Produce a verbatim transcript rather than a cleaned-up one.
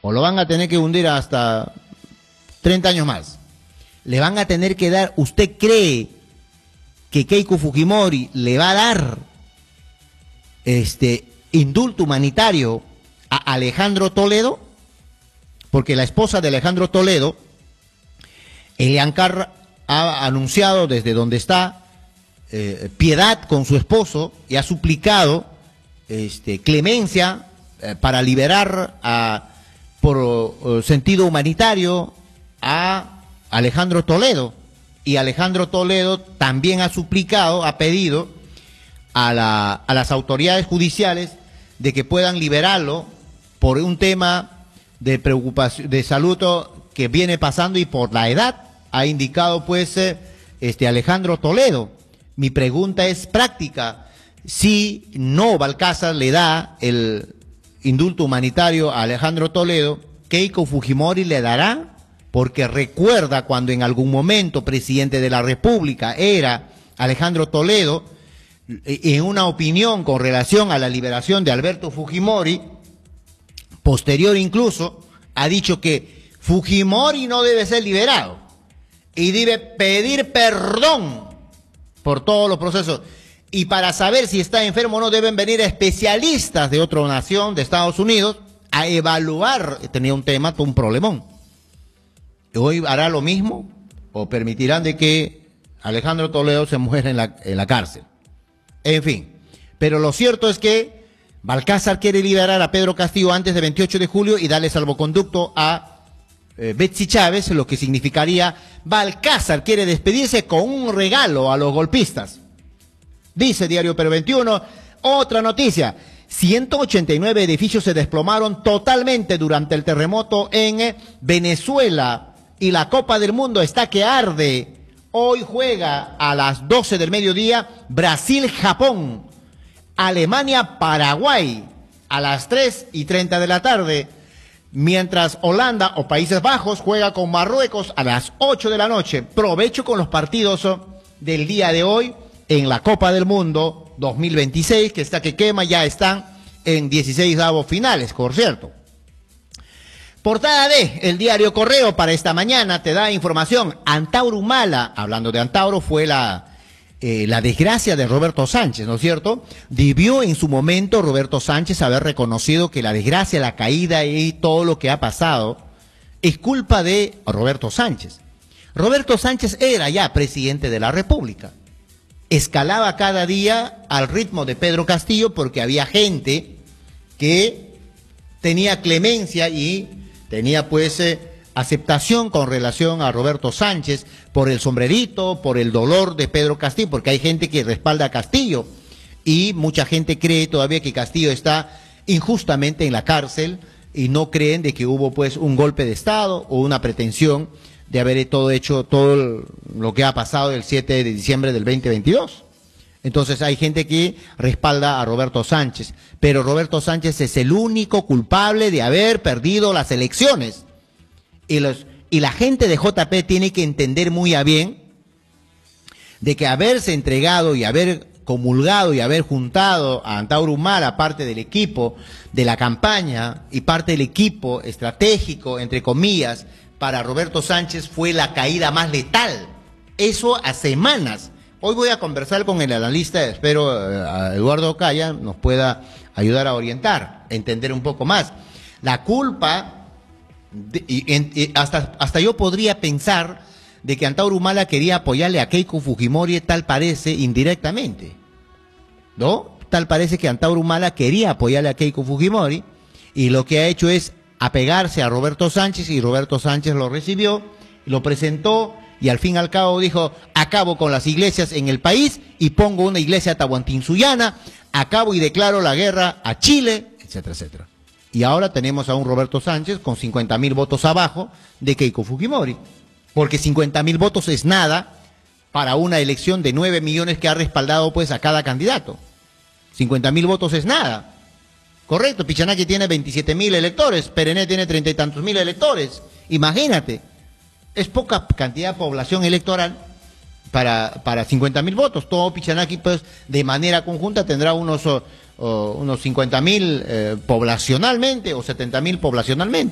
o lo van a tener que hundir hasta treinta años más. Le van a tener que dar, ¿usted cree que Keiko Fujimori le va a dar este indulto humanitario a Alejandro Toledo? Porque la esposa de Alejandro Toledo, Elian Carr, ha anunciado desde donde está eh, piedad con su esposo y ha suplicado este, clemencia eh, para liberar a, por uh, sentido humanitario a Alejandro Toledo. Y Alejandro Toledo también ha suplicado, ha pedido a, la, a las autoridades judiciales de que puedan liberarlo por un tema de preocupación, de salud que viene pasando y por la edad, ha indicado pues eh, este Alejandro Toledo. Mi pregunta es práctica: si no Balcázar le da el indulto humanitario a Alejandro Toledo, ¿Keiko Fujimori le dará? Porque recuerda cuando en algún momento presidente de la República era Alejandro Toledo, en una opinión con relación a la liberación de Alberto Fujimori, posterior incluso, ha dicho que Fujimori no debe ser liberado y debe pedir perdón por todos los procesos. Y para saber si está enfermo o no deben venir especialistas de otra nación, de Estados Unidos, a evaluar. Tenía un tema, un problemón. ¿Hoy hará lo mismo o permitirán de que Alejandro Toledo se muera en la, en la cárcel? En fin, pero lo cierto es que Balcázar quiere liberar a Pedro Castillo antes del veintiocho de julio y darle salvoconducto a eh, Betsy Chávez, lo que significaría Balcázar quiere despedirse con un regalo a los golpistas. Dice Diario Perú veintiuno, otra noticia: ciento ochenta y nueve edificios se desplomaron totalmente durante el terremoto en Venezuela y la Copa del Mundo está que arde. Hoy juega a las doce del mediodía Brasil-Japón, Alemania-Paraguay a las tres y treinta de la tarde, mientras Holanda o Países Bajos juega con Marruecos a las ocho de la noche. Provecho con los partidos del día de hoy en la Copa del Mundo dos mil veintiséis, que está que quema, ya están en dieciséis avos finales, por cierto. Portada de el diario Correo para esta mañana te da información. Antauro Humala, hablando de Antauro, fue la, eh, la desgracia de Roberto Sánchez, ¿no es cierto? Debió en su momento Roberto Sánchez haber reconocido que la desgracia, la caída y todo lo que ha pasado es culpa de Roberto Sánchez. Roberto Sánchez era ya presidente de la República. Escalaba cada día al ritmo de Pedro Castillo porque había gente que tenía clemencia y tenía pues eh, aceptación con relación a Roberto Sánchez por el sombrerito, por el dolor de Pedro Castillo, porque hay gente que respalda a Castillo y mucha gente cree todavía que Castillo está injustamente en la cárcel y no creen de que hubo pues un golpe de Estado o una pretensión de haber todo hecho todo lo que ha pasado el siete de diciembre del veinte veintidós. Entonces hay gente que respalda a Roberto Sánchez, pero Roberto Sánchez es el único culpable de haber perdido las elecciones. Y, los, y la gente de J P tiene que entender muy a bien de que haberse entregado y haber comulgado y haber juntado a Antauro Humala, parte del equipo de la campaña y parte del equipo estratégico, entre comillas, para Roberto Sánchez fue la caída más letal. Eso a semanas. Hoy voy a conversar con el analista, espero a Eduardo Ocaya nos pueda ayudar a orientar, a entender un poco más. La culpa, de, y, y hasta, hasta yo podría pensar de que Antauro Humala quería apoyarle a Keiko Fujimori, tal parece, indirectamente, ¿no? Tal parece que Antauro Humala quería apoyarle a Keiko Fujimori y lo que ha hecho es apegarse a Roberto Sánchez y Roberto Sánchez lo recibió, lo presentó. Y al fin y al cabo dijo, acabo con las iglesias en el país y pongo una iglesia tahuantinsuyana, acabo y declaro la guerra a Chile, etcétera, etcétera. Y ahora tenemos a un Roberto Sánchez con cincuenta mil votos abajo de Keiko Fujimori. Porque cincuenta mil votos es nada para una elección de nueve millones que ha respaldado pues a cada candidato. cincuenta mil votos es nada. Correcto, Pichanaki tiene veintisiete mil electores, Perené tiene treinta y tantos mil electores. Imagínate. Es poca cantidad de población electoral para, para cincuenta mil votos. Todo Pichanaki, pues, de manera conjunta tendrá unos, uh, unos cincuenta mil eh, poblacionalmente o setenta mil poblacionalmente.